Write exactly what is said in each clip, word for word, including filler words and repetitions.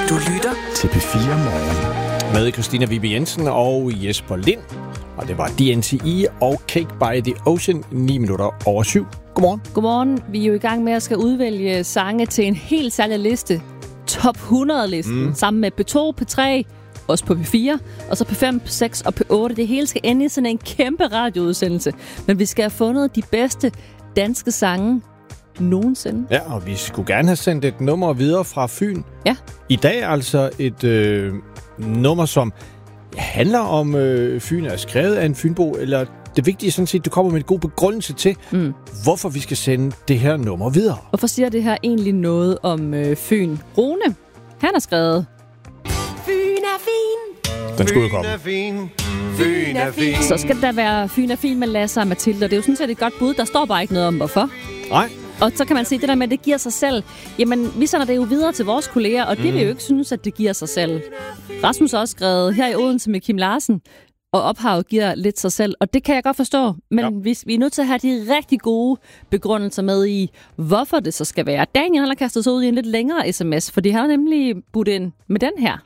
Du lytter til P fire Morgen. Med Christina Vibe Jensen og Jesper Lind. Og det var D N C E og Cake by the Ocean, ni minutter over syv. Godmorgen. Godmorgen. Vi er jo i gang med at skal udvælge sange til en helt særlig liste. Top hundrede-listen. Mm. Sammen med P to, P tre, også på P fire, og så P fem, P seks og P otte. Det hele skal ende i sådan en kæmpe radioudsendelse. Men vi skal have fundet de bedste danske sange nogensinde. Ja, og vi skulle gerne have sendt et nummer videre fra Fyn. Ja. I dag altså et øh, nummer, som handler om øh, Fyn, er skrevet af en fynbo, eller det vigtige er sådan set, at du kommer med en god begrundelse til, mm. hvorfor vi skal sende det her nummer videre. Hvorfor siger det her egentlig noget om øh, Fyn? Rune, han har skrevet Fyn er fin. Den skulle jo komme. Fyn er fin. Så skal der være Fyn er fin med Lasse og Mathilde. Det er jo sådan set et godt bud. Der står bare ikke noget om, hvorfor. Nej. Og så kan man sige, det der med, at det giver sig selv. Jamen, vi sender det jo videre til vores kolleger, og det mm. vil jo ikke synes, at det giver sig selv. Rasmus har også skrevet her i Odense med Kim Larsen, og ophavet giver lidt sig selv. Og det kan jeg godt forstå. Men ja. hvis vi er nødt til at have de rigtig gode begrundelser med i, hvorfor det så skal være. Daniel har kastet sig ud i en lidt længere sms, for de har nemlig budt ind med den her.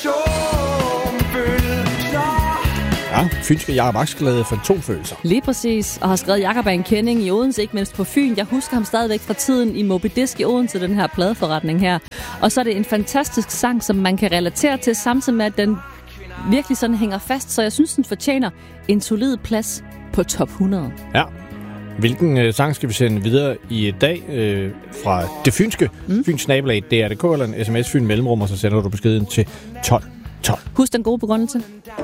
Ja, fynske Jakob Aksglæde fantomfølelser. Lige præcis, og har skrevet Jakob af en kending i Odense, ikke mindst på Fyn. Jeg husker ham stadigvæk fra tiden i Moby Disk i Odense, den her pladeforretning her. Og så er det en fantastisk sang, som man kan relatere til, samtidig med, at den virkelig sådan hænger fast. Så jeg synes, den fortjener en solid plads på top hundrede. Ja. Hvilken øh, sang skal vi sende videre i dag øh, fra det fynske? Mm. Fyns nabolag, D R punktum D K eller en sms Fyn mellemrum, og så sender du beskeden til tolv tolv. Husk den gode begrundelse.